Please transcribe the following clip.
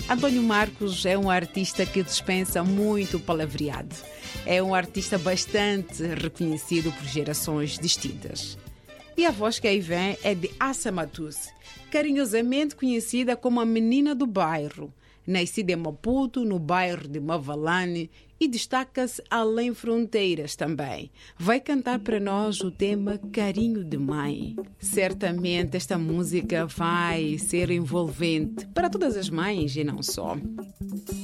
Antônio Marcos é um artista que dispensa muito palavreado. É um artista bastante reconhecido por gerações distintas. E a voz que aí vem é de Assa Matusse, carinhosamente conhecida como a menina do bairro. Nascida em Maputo, no bairro de Mavalane, e destaca-se além fronteiras também. Vai cantar para nós o tema Carinho de Mãe. Certamente esta música vai ser envolvente para todas as mães e não só.